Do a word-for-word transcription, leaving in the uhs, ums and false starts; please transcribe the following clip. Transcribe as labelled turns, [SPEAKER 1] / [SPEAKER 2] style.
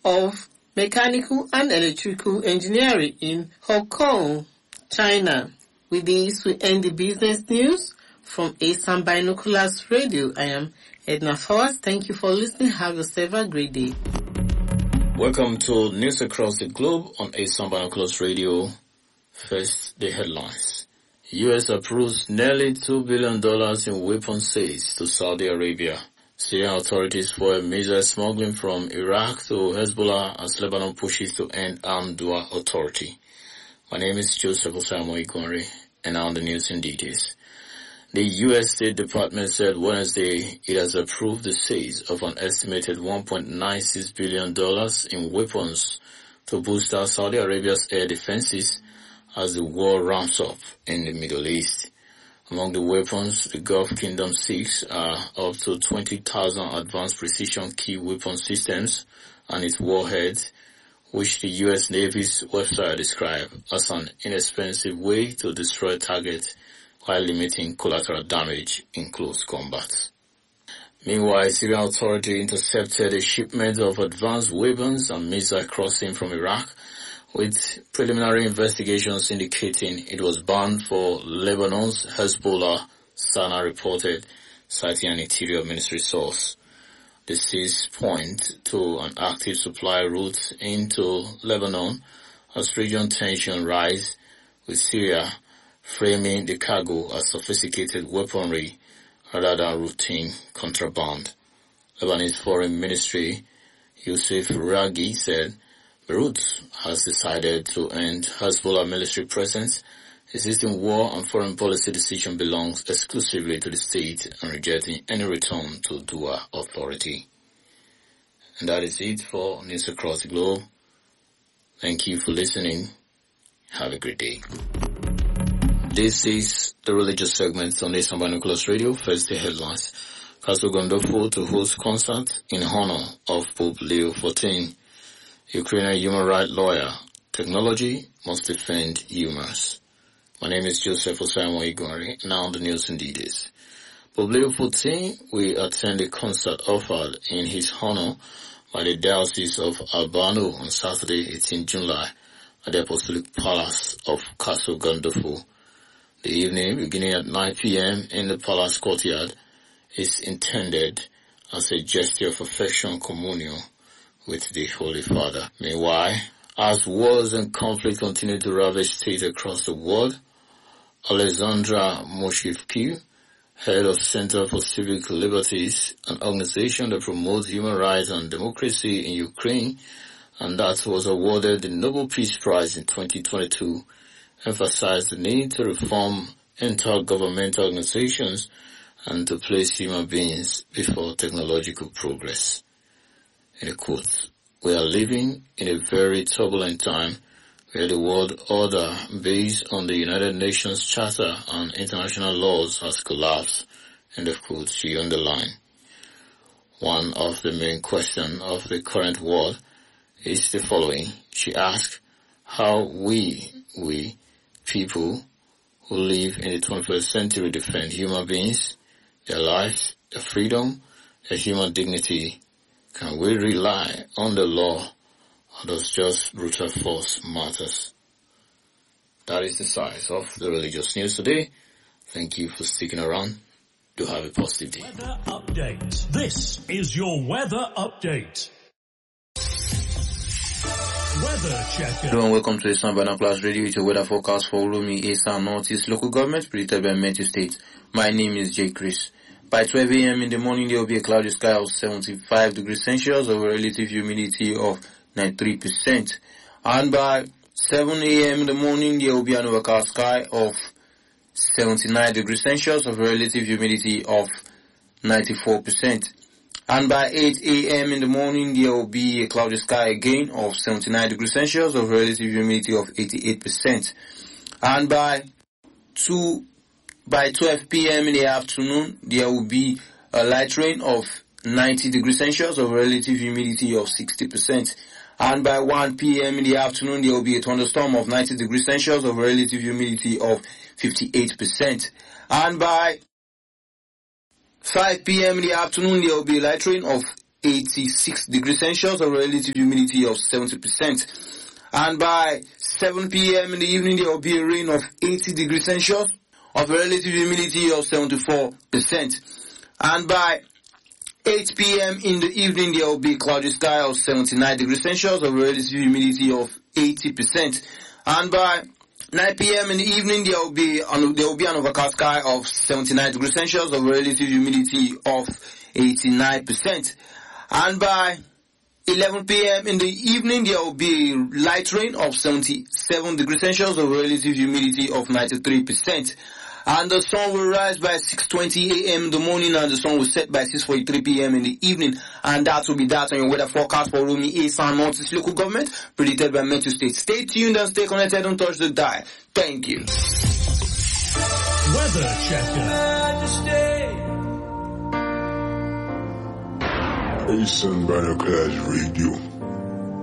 [SPEAKER 1] of Mechanical and Electrical Engineering in Hong Kong, China. With this, we end the business news from A S A M Binoculars Radio. I am Edna Fawaz. Thank you for listening. Have yourself a great day.
[SPEAKER 2] Welcome to News Across the Globe on A S A M Binoculars Radio. First, the headlines. U S approves nearly two billion dollars in weapons sales to Saudi Arabia. Syrian authorities foil missile smuggling from Iraq to Hezbollah as Lebanon pushes to end armed dual authority. My name is Joseph Osamu Igonre, and now on the news in details. The U S State Department said Wednesday it has approved the sales of an estimated one point nine six billion dollars in weapons to boost our Saudi Arabia's air defenses as the war ramps up in the Middle East. Among the weapons the Gulf Kingdom seeks are up to twenty thousand advanced precision key weapon systems and its warheads, which the U S Navy's website described as an inexpensive way to destroy targets while limiting collateral damage in close combat. Meanwhile, Syrian authorities intercepted a shipment of advanced weapons and missiles crossing from Iraq, with preliminary investigations indicating it was bound for Lebanon's Hezbollah, Sana reported, citing an Interior Ministry source. The sales point to an active supply route into Lebanon as region tension rise, with Syria framing the cargo as sophisticated weaponry rather than routine contraband. Lebanese Foreign Ministry Youssef Raghi said Beirut has decided to end Hezbollah military presence. Existing war and foreign policy decision belongs exclusively to the state and rejecting any return to dual authority. And that is it for News Across the Globe. Thank you for listening. Have a great day. This is the religious segment on A S A M Binoculars Radio. First, the headlines. Castle Gandolfo to host concert in honor of Pope Leo the fourteenth. Ukrainian human rights lawyer. Technology must defend humans. My name is Joseph Osamu Igori. Now the news in details. Pope Leo the fourteenth will attend a concert offered in his honor by the Diocese of Albano on Saturday, eighteenth July, at the Apostolic Palace of Castle Gandolfo. The evening, beginning at nine p.m. in the palace courtyard, is intended as a gesture of affection and communion with the Holy Father. Meanwhile, as wars and conflict continue to ravage states across the world, Alexandra Moshevsky, head of Center for Civic Liberties, an organization that promotes human rights and democracy in Ukraine, and that was awarded the Nobel Peace Prize in twenty twenty-two, emphasized the need to reform intergovernmental organizations and to place human beings before technological progress. In a quote, "We are living in a very turbulent time where the world order based on the United Nations Charter and international laws has collapsed," end of quote, she underlined. One of the main questions of the current world is the following. She asked how we, we, people who live in the twenty-first century defend human beings, their lives, their freedom, their human dignity. Can we rely on the law, or does just brutal force matters? That is the size of the religious news today. Thank you for sticking around. Do have a positive day.
[SPEAKER 3] Weather update. This is your weather update. Weather checker.
[SPEAKER 4] Hello and welcome to A S A M Binoculars Radio. It's your weather forecast for Ulumi, A S A M Northeast Local Government, predicted by Metro State. My name is Jay Chris. By twelve a.m. in the morning, there will be a cloudy sky of seventy-five degrees Celsius over relative humidity of ninety-three percent. And by seven a.m. in the morning, there will be an overcast sky of seventy-nine degrees Celsius over relative humidity of ninety-four percent. And by eight a.m. in the morning, there will be a cloudy sky again of seventy-nine degrees Celsius over relative humidity of eighty-eight percent. And by two By twelve p.m. in the afternoon, there will be a light rain of ninety degrees Celsius over relative humidity of sixty percent. And by one p.m. in the afternoon, there will be a thunderstorm of ninety degrees Celsius over relative humidity of fifty-eight percent. And by five p.m. in the afternoon, there will be a light rain of eighty-six degrees Celsius, a relative humidity of seventy percent. And by seven p.m. in the evening, there will be a rain of eighty degrees Celsius, of a relative humidity of seventy-four percent. And by eight p.m. in the evening, there will be cloudy sky of seventy-nine degrees Celsius, of a relative humidity of eighty percent. And by nine p.m. in the evening, there will be an, there will be an overcast sky of seventy-nine degrees Celsius, of a relative humidity of eighty-nine percent. And by eleven p.m. in the evening, there will be light rain of seventy-seven degrees Celsius, of a relative humidity of ninety-three percent. And the sun will rise by six twenty a.m. in the morning, and the sun will set by six forty-three p.m. in the evening. And that will be that on your weather forecast for Urumi, Esan, Northeast local government, predicted by Metro State. Stay tuned and stay connected. Don't touch the dial. Thank you.
[SPEAKER 3] Weather checker.
[SPEAKER 5] Esan Binoculars Radio.